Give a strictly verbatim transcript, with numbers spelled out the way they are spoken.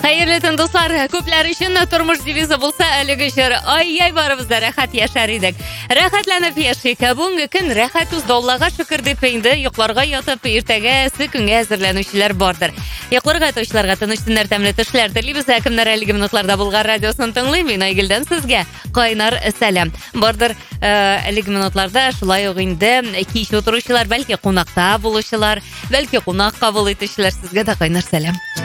Xayrli tun do'stlar, ko'plar uchun turmush devizi bo'lsa, әлеге chir ay-ay baribizda rahat yashar edik. Rahatlanib yashaylik. Bugungi kun rahat uz Allohga shukr deb endi yo'qlarga yotib ertagasi kunga hazırlanuvchilar bordir. Yo'qlarga to'shlarga tinish tunlar tamlatishlar tilibез. Kimlar ellik minutlarda Bulg'ar radiosini tinglayman. Men Aygildan sizga qaynar salom. Bordir ellik minutlarda shulay o'g'indi kech o'tiruvchilar, balki qo'noqda bo'luvchilar, balki qo'noq qabul etuvchilar sizga da qaynar salom.